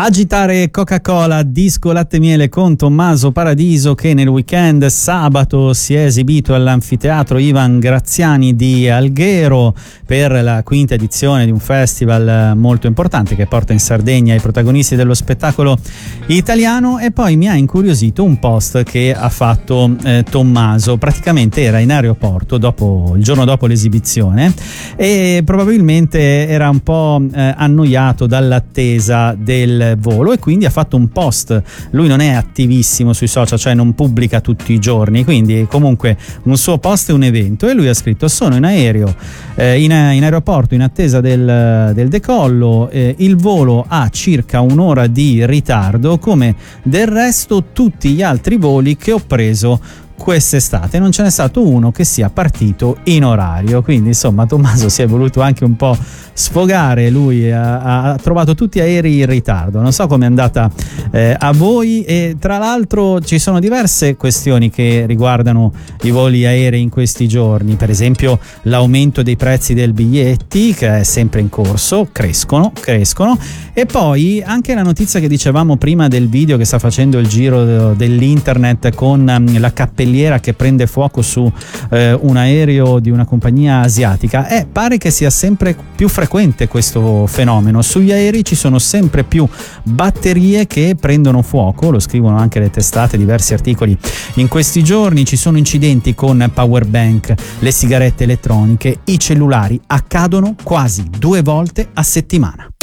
Agitare Coca-Cola, disco latte miele con Tommaso Paradiso, che nel weekend sabato si è esibito all'anfiteatro Ivan Graziani di Alghero per la quinta edizione di un festival molto importante che porta in Sardegna i protagonisti dello spettacolo italiano. E poi mi ha incuriosito un post che ha fatto Tommaso. Praticamente era in aeroporto il giorno dopo l'esibizione e probabilmente era un po' annoiato dall'attesa del volo, e quindi ha fatto un post. Lui non è attivissimo sui social, cioè non pubblica tutti i giorni, quindi comunque un suo post è un evento, e lui ha scritto: sono in aereo, in aeroporto in attesa del decollo, il volo ha circa un'ora di ritardo, come del resto tutti gli altri voli che ho preso quest'estate. Non ce n'è stato uno che sia partito in orario. Quindi insomma Tommaso si è voluto anche un po' sfogare. Lui ha trovato tutti aerei in ritardo. Non so com'è andata a voi, e tra l'altro ci sono diverse questioni che riguardano i voli aerei in questi giorni. Per esempio l'aumento dei prezzi dei biglietti, che è sempre in corso, crescono, e poi anche la notizia che dicevamo prima del video che sta facendo il giro dell'internet con la cappelliera che prende fuoco su un aereo di una compagnia asiatica. Pare che sia sempre più frequente questo fenomeno. Sugli aerei ci sono sempre più batterie che prendono fuoco, lo scrivono anche le testate, diversi articoli in questi giorni. Ci sono incidenti con power bank, le sigarette elettroniche, i cellulari. Accadono quasi 2 volte a settimana.